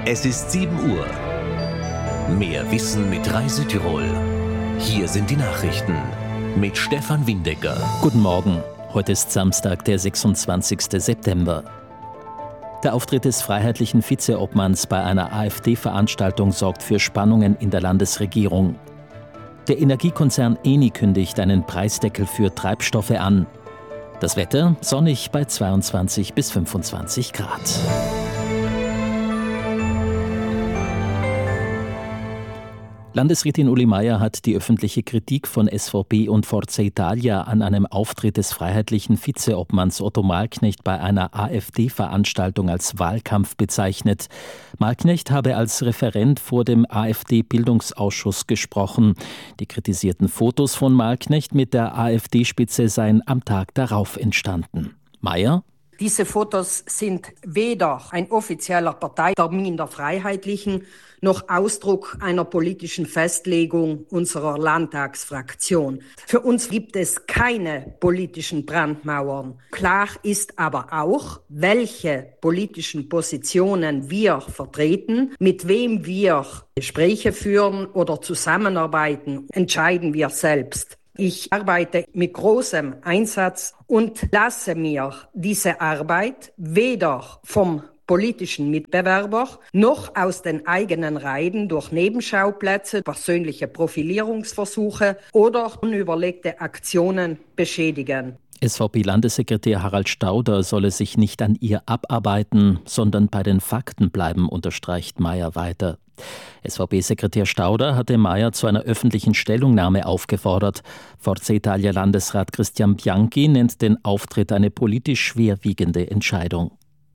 Es ist 7 Uhr. Mehr Wissen mit Reisetirol. Hier sind die Nachrichten mit Stefan Windecker. Guten Morgen. Heute ist Samstag, der 26. September. Der Auftritt des freiheitlichen Vizeobmanns bei einer AfD-Veranstaltung sorgt für Spannungen in der Landesregierung. Der Energiekonzern Eni kündigt einen Preisdeckel für Treibstoffe an. Das Wetter sonnig bei 22 bis 25 Grad. Landesrätin Uli Meier hat die öffentliche Kritik von SVP und Forza Italia an einem Auftritt des freiheitlichen Vizeobmanns Otto Malknecht bei einer AfD-Veranstaltung als Wahlkampf bezeichnet. Malknecht habe als Referent vor dem AfD-Bildungsausschuss gesprochen. Die kritisierten Fotos von Malknecht mit der AfD-Spitze seien am Tag darauf entstanden. Meier? Diese Fotos sind weder ein offizieller Parteitermin der Freiheitlichen noch Ausdruck einer politischen Festlegung unserer Landtagsfraktion. Für uns gibt es keine politischen Brandmauern. Klar ist aber auch, welche politischen Positionen wir vertreten, mit wem wir Gespräche führen oder zusammenarbeiten, entscheiden wir selbst. Ich arbeite mit großem Einsatz und lasse mir diese Arbeit weder vom politischen Mitbewerber noch aus den eigenen Reihen durch Nebenschauplätze, persönliche Profilierungsversuche oder unüberlegte Aktionen beschädigen. SVP-Landessekretär Harald Stauder solle sich nicht an ihr abarbeiten, sondern bei den Fakten bleiben, unterstreicht Meier weiter. SVP-Sekretär Stauder hatte Meier zu einer öffentlichen Stellungnahme aufgefordert. Forza Italia-Landesrat Christian Bianchi nennt den Auftritt eine politisch schwerwiegende Entscheidung.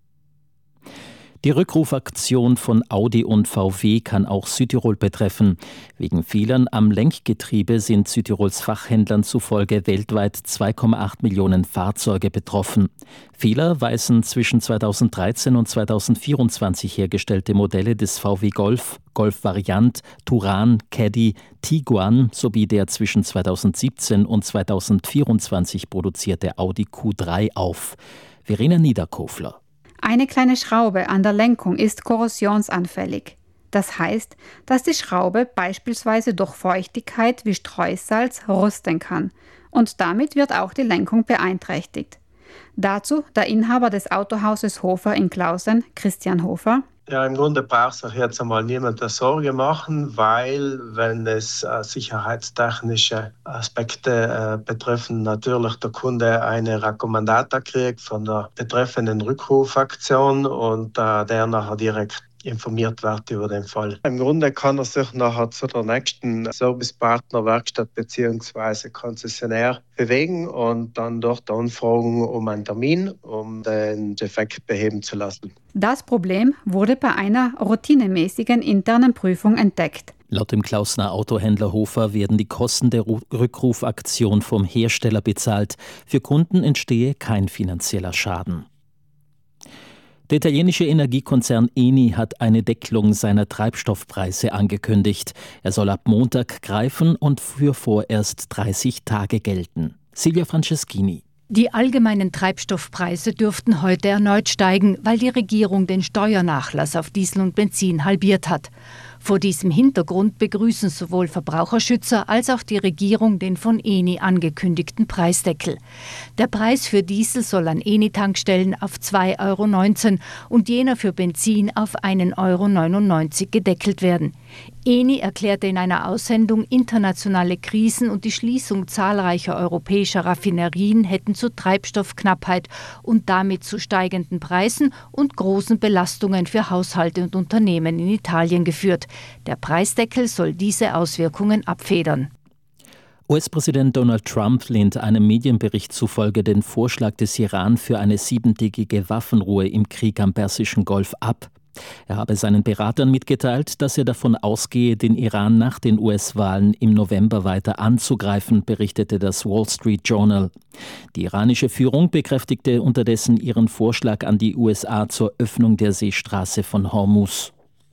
Die Rückrufaktion von Audi und VW kann auch Südtirol betreffen. Wegen Fehlern am Lenkgetriebe sind Südtirols Fachhändlern zufolge weltweit 2,8 Millionen Fahrzeuge betroffen. Fehler weisen zwischen 2013 und 2024 hergestellte Modelle des VW Golf, Golf Variant, Touran, Caddy, Tiguan sowie der zwischen 2017 und 2024 produzierte Audi Q3 auf. Verena Niederkofler. Eine kleine Schraube an der Lenkung ist korrosionsanfällig. Das heißt, dass die Schraube beispielsweise durch Feuchtigkeit wie Streusalz rosten kann. Und damit wird auch die Lenkung beeinträchtigt. Dazu der Inhaber des Autohauses Hofer in Klausen, Christian Hofer. Ja, im Grunde braucht sich jetzt einmal niemand Sorge machen, weil, wenn es sicherheitstechnische Aspekte betreffen, natürlich der Kunde eine Rekommandata kriegt von der betreffenden Rückrufaktion und der nachher direkt informiert wird über den Fall. Im Grunde kann er sich nachher zu der nächsten Servicepartner, Werkstatt bzw. Konzessionär bewegen und dann dort anfragen um einen Termin, um den Defekt beheben zu lassen. Das Problem wurde bei einer routinemäßigen internen Prüfung entdeckt. Laut dem Klausner Autohändler Hofer werden die Kosten der Rückrufaktion vom Hersteller bezahlt. Für Kunden entstehe kein finanzieller Schaden. Der italienische Energiekonzern Eni hat eine Deckelung seiner Treibstoffpreise angekündigt. Er soll ab Montag greifen und für vorerst 30 Tage gelten. Silvia Franceschini. Die allgemeinen Treibstoffpreise dürften heute erneut steigen, weil die Regierung den Steuernachlass auf Diesel und Benzin halbiert hat. Vor diesem Hintergrund begrüßen sowohl Verbraucherschützer als auch die Regierung den von Eni angekündigten Preisdeckel. Der Preis für Diesel soll an Eni-Tankstellen auf 2,19 € und jener für Benzin auf 1,99 € gedeckelt werden. Eni erklärte in einer Aussendung, internationale Krisen und die Schließung zahlreicher europäischer Raffinerien hätten zu Treibstoffknappheit und damit zu steigenden Preisen und großen Belastungen für Haushalte und Unternehmen in Italien geführt. Der Preisdeckel soll diese Auswirkungen abfedern. US-Präsident Donald Trump lehnt einem Medienbericht zufolge den Vorschlag des Iran für eine 7-tägige Waffenruhe im Krieg am Persischen Golf ab. Er habe seinen Beratern mitgeteilt, dass er davon ausgehe, den Iran nach den US-Wahlen im November weiter anzugreifen, berichtete das Wall Street Journal. Die iranische Führung bekräftigte unterdessen ihren Vorschlag an die USA zur Öffnung der Seestraße von Hormuz.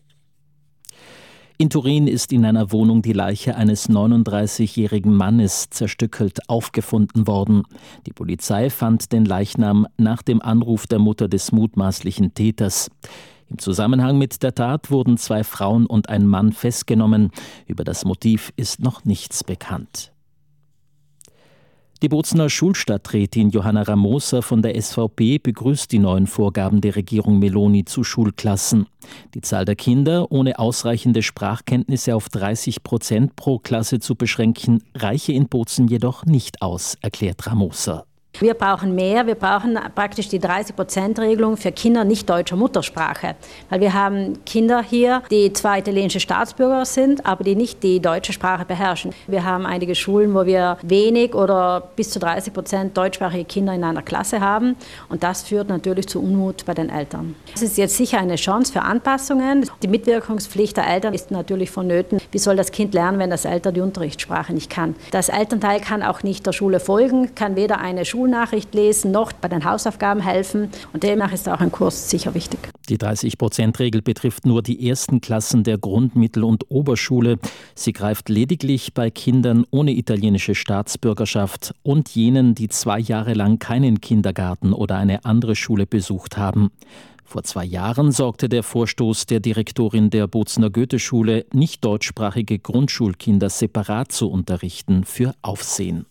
In Turin ist in einer Wohnung die Leiche eines 39-jährigen Mannes zerstückelt aufgefunden worden. Die Polizei fand den Leichnam nach dem Anruf der Mutter des mutmaßlichen Täters. Im Zusammenhang mit der Tat wurden 2 Frauen und ein Mann festgenommen. Über das Motiv ist noch nichts bekannt. Die Bozener Schulstadträtin Johanna Ramoser von der SVP begrüßt die neuen Vorgaben der Regierung Meloni zu Schulklassen. Die Zahl der Kinder ohne ausreichende Sprachkenntnisse auf 30% pro Klasse zu beschränken, reiche in Bozen jedoch nicht aus, erklärt Ramoser. Wir brauchen mehr. Wir brauchen praktisch die 30%-Regelung für Kinder nicht deutscher Muttersprache. Weil wir haben Kinder hier, die zwar italienische Staatsbürger sind, aber die nicht die deutsche Sprache beherrschen. Wir haben einige Schulen, wo wir wenig oder bis zu 30% deutschsprachige Kinder in einer Klasse haben. Und das führt natürlich zu Unmut bei den Eltern. Es ist jetzt sicher eine Chance für Anpassungen. Die Mitwirkungspflicht der Eltern ist natürlich vonnöten. Wie soll das Kind lernen, wenn das Eltern die Unterrichtssprache nicht kann? Das Elternteil kann auch nicht der Schule folgen, kann weder eine Schulnachricht lesen, noch bei den Hausaufgaben helfen. Und demnach ist auch ein Kurs sicher wichtig. Die 30%-Regel betrifft nur die ersten Klassen der Grund-, Mittel- und Oberschule. Sie greift lediglich bei Kindern ohne italienische Staatsbürgerschaft und jenen, die 2 Jahre lang keinen Kindergarten oder eine andere Schule besucht haben. Vor 2 Jahren sorgte der Vorstoß der Direktorin der Bozener Goetheschule, nicht deutschsprachige Grundschulkinder separat zu unterrichten, für Aufsehen.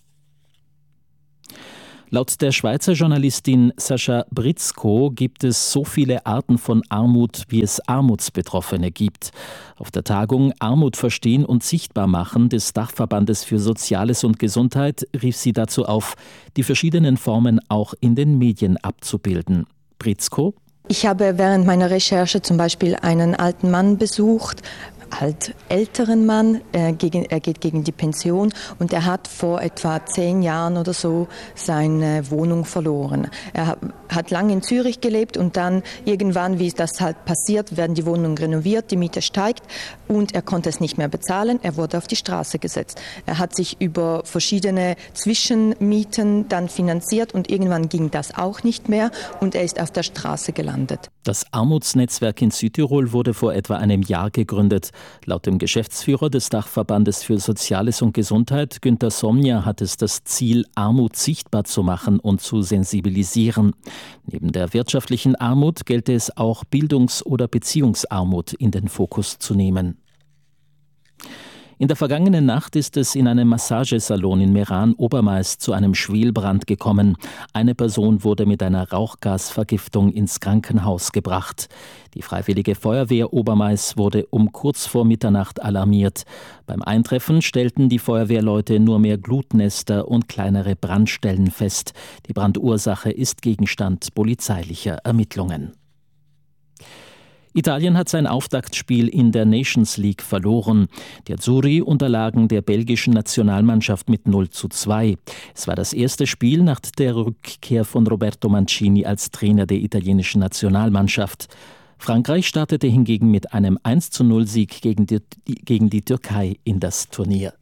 Laut der Schweizer Journalistin Sascha Britzko gibt es so viele Arten von Armut, wie es Armutsbetroffene gibt. Auf der Tagung Armut verstehen und sichtbar machen des Dachverbandes für Soziales und Gesundheit rief sie dazu auf, die verschiedenen Formen auch in den Medien abzubilden. Britzko: Ich habe während meiner Recherche zum Beispiel einen alten Mann besucht, älteren Mann, er geht gegen die Pension und er hat vor etwa 10 Jahren oder so seine Wohnung verloren. Er hat lange in Zürich gelebt und dann irgendwann, wie das halt passiert, werden die Wohnungen renoviert, die Miete steigt und er konnte es nicht mehr bezahlen, er wurde auf die Straße gesetzt. Er hat sich über verschiedene Zwischenmieten dann finanziert und irgendwann ging das auch nicht mehr und er ist auf der Straße gelandet. Das Armutsnetzwerk in Südtirol wurde vor etwa einem Jahr gegründet. Laut dem Geschäftsführer des Dachverbandes für Soziales und Gesundheit, Günter Somnia, hat es das Ziel, Armut sichtbar zu machen und zu sensibilisieren. Neben der wirtschaftlichen Armut gelte es auch, Bildungs- oder Beziehungsarmut in den Fokus zu nehmen. In der vergangenen Nacht ist es in einem Massagesalon in Meran-Obermais zu einem Schwelbrand gekommen. Eine Person wurde mit einer Rauchgasvergiftung ins Krankenhaus gebracht. Die Freiwillige Feuerwehr Obermais wurde um kurz vor Mitternacht alarmiert. Beim Eintreffen stellten die Feuerwehrleute nur mehr Glutnester und kleinere Brandstellen fest. Die Brandursache ist Gegenstand polizeilicher Ermittlungen. Italien hat sein Auftaktspiel in der Nations League verloren. Die Azzurri unterlagen der belgischen Nationalmannschaft mit 0:2. Es war das erste Spiel nach der Rückkehr von Roberto Mancini als Trainer der italienischen Nationalmannschaft. Frankreich startete hingegen mit einem 1:0-Sieg gegen die Türkei in das Turnier.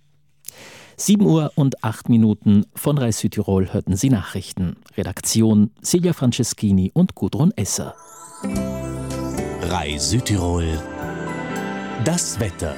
7:08 von RAI Südtirol hörten Sie Nachrichten. Redaktion Silvia Franceschini und Gudrun Esser. RAI Südtirol. Das Wetter.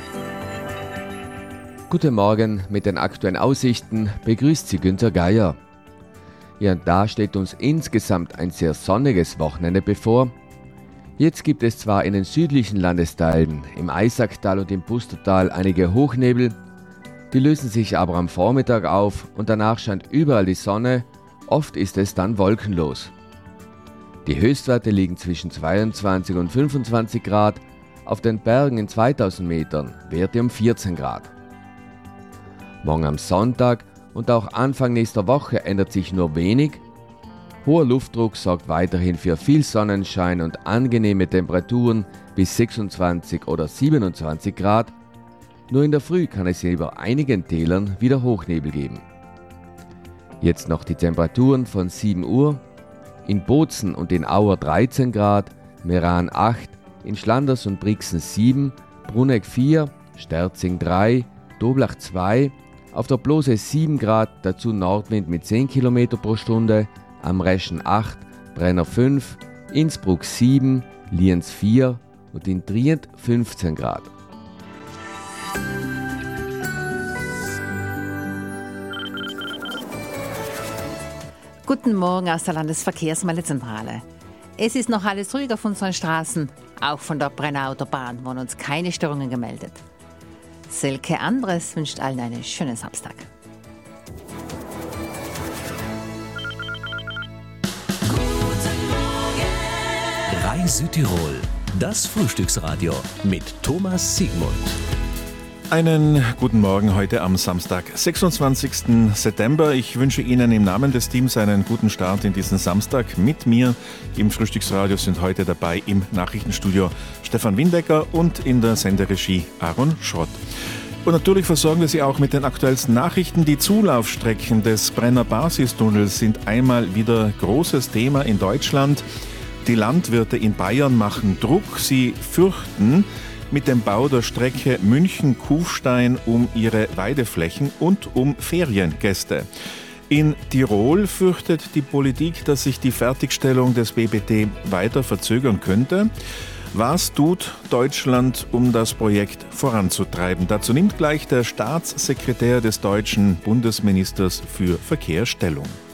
Guten Morgen, mit den aktuellen Aussichten begrüßt Sie Günther Geier. Ja, da steht uns insgesamt ein sehr sonniges Wochenende bevor. Jetzt gibt es zwar in den südlichen Landesteilen, im Eisacktal und im Pustertal einige Hochnebel, die lösen sich aber am Vormittag auf und danach scheint überall die Sonne, oft ist es dann wolkenlos. Die Höchstwerte liegen zwischen 22 und 25 Grad, auf den Bergen in 2000 Metern Werte um 14 Grad. Morgen am Sonntag und auch Anfang nächster Woche ändert sich nur wenig. Hoher Luftdruck sorgt weiterhin für viel Sonnenschein und angenehme Temperaturen bis 26 oder 27 Grad. Nur in der Früh kann es über einigen Tälern wieder Hochnebel geben. Jetzt noch die Temperaturen von 7 Uhr. In Bozen und in Auer 13 Grad, Meran 8, in Schlanders und Brixen 7, Bruneck 4, Sterzing 3, Doblach 2, auf der Blose 7 Grad, dazu Nordwind mit 10 km pro Stunde, am Reschen 8, Brenner 5, Innsbruck 7, Lienz 4 und in Trient 15 Grad. Guten Morgen aus der Landesverkehrsmeldezentrale. Es ist noch alles ruhig auf unseren Straßen. Auch von der Brenner Autobahn wurden uns keine Störungen gemeldet. Silke Andres wünscht allen einen schönen Samstag. Südtirol, das Frühstücksradio mit Thomas Siegmund. Einen guten Morgen heute am Samstag, 26. September. Ich wünsche Ihnen im Namen des Teams einen guten Start in diesen Samstag. Mit mir im Frühstücksradio sind heute dabei im Nachrichtenstudio Stefan Windecker und in der Senderegie Aaron Schrott. Und natürlich versorgen wir Sie auch mit den aktuellsten Nachrichten. Die Zulaufstrecken des Brenner Basistunnels sind einmal wieder großes Thema in Deutschland. Die Landwirte in Bayern machen Druck. Sie fürchten mit dem Bau der Strecke München-Kufstein um ihre Weideflächen und um Feriengäste. In Tirol fürchtet die Politik, dass sich die Fertigstellung des BBT weiter verzögern könnte. Was tut Deutschland, um das Projekt voranzutreiben? Dazu nimmt gleich der Staatssekretär des deutschen Bundesministers für Verkehr Stellung.